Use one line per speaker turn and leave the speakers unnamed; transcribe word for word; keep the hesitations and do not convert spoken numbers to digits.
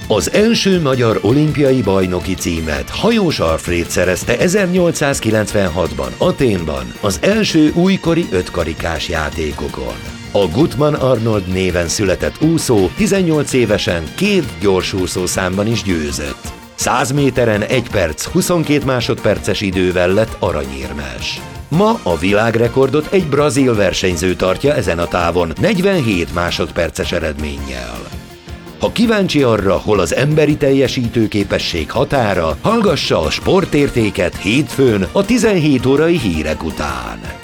Az első magyar olimpiai bajnoki címet Hajós Alfréd szerezte ezernyolcszázkilencvenhatban Athénban az első újkori ötkarikás játékokon. A Gutmann Arnold néven született úszó tizennyolc évesen két gyorsúszó számban is győzött. száz méteren egy perc huszonkét másodperces idővel lett aranyérmes. Ma a világrekordot egy brazil versenyző tartja ezen a távon negyvenhét másodperces eredménnyel. Ha kíváncsi arra, hol az emberi teljesítőképesség határa, hallgassa a Sportértéket hétfőn a tizenhét órai hírek után.